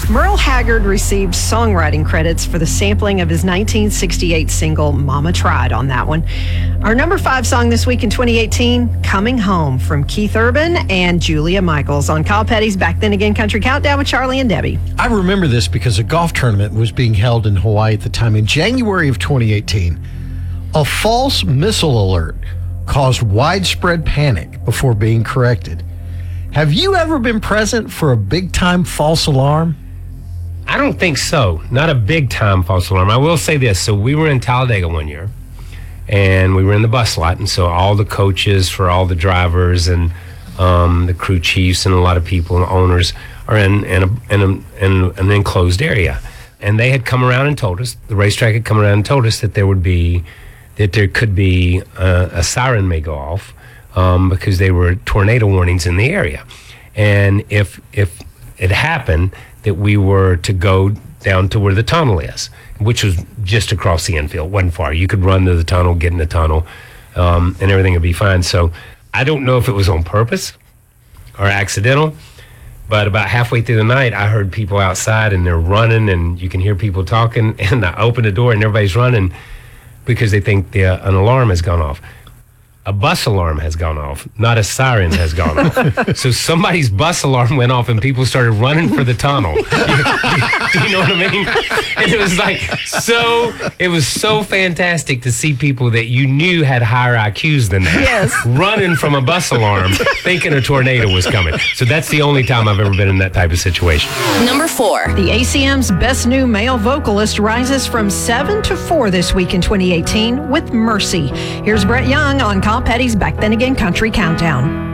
Merle Haggard received songwriting credits for the sampling of his 1968 single, Mama Tried, on that one. Our number 5 song this week in 2018, Coming Home, from Keith Urban and Julia Michaels on Kyle Petty's Back Then Again Country Countdown with Charlie and Debbie. I remember this because a golf tournament was being held in Hawaii at the time in January of 2018. A false missile alert caused widespread panic before being corrected. Have you ever been present for a big-time false alarm? I don't think so. Not a big-time false alarm. I will say this. So we were in Talladega one year, and we were in the bus lot, and so all the coaches for all the drivers and the crew chiefs and a lot of people and owners are in an enclosed area. And they had come around and told us, the racetrack had come around and told us that there could be a siren may go off because there were tornado warnings in the area. And if it happened that we were to go down to where the tunnel is, which was just across the infield, wasn't far. You could run to the tunnel, get in the tunnel, and everything would be fine. So I don't know if it was on purpose or accidental, but about halfway through the night, I heard people outside, and they're running, and you can hear people talking, and I opened the door, and everybody's running because they think an alarm has gone off. A bus alarm has gone off, not a siren has gone off. So somebody's bus alarm went off and people started running for the tunnel. Do you know what I mean? And it was so fantastic to see people that you knew had higher IQs than that. Yes. Running from a bus alarm thinking a tornado was coming. So that's the only time I've ever been in that type of situation. Number 4. The ACM's Best New Male Vocalist rises from 7 to 4 this week in 2018 with Mercy. Here's Brett Young on Kyle Petty's Back Then Again Country Countdown.